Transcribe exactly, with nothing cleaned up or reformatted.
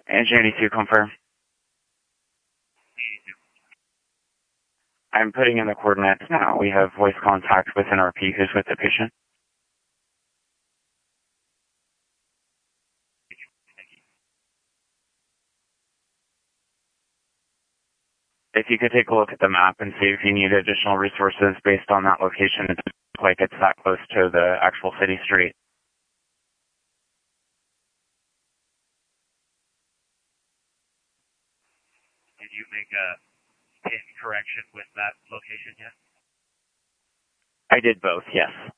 Engine eighty-two, confirm. I'm putting in the coordinates now. We have voice contact with an R P who's with the patient. If you could take a look at the map and see if you need additional resources based on that location, it looks like it's that close to the actual city street. Did you make a pin correction with that location yet? I did both, yes.